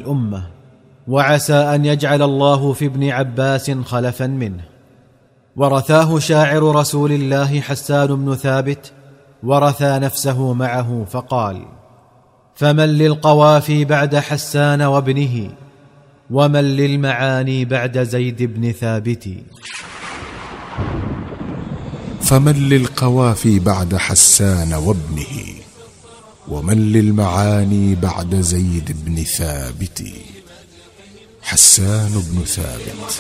الأمة، وعسى أن يجعل الله في ابن عباس خلفا منه. ورثاه شاعر رسول الله حسان بن ثابت، ورثى نفسه معه فقال: فمن للقوافي بعد حسان وابنه، ومن للمعاني بعد زيد بن ثابت. فمن للقوافي بعد حسان وابنه، ومن للمعاني بعد زيد بن ثابت. حسان بن ثابت.